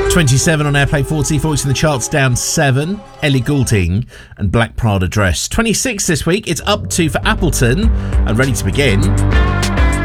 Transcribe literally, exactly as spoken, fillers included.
twenty-seven on Airplay forty, voice in the charts down seven. Ellie Goulding and Black Prada Dress. twenty-six this week, it's up two for Appleton and Ready to Begin.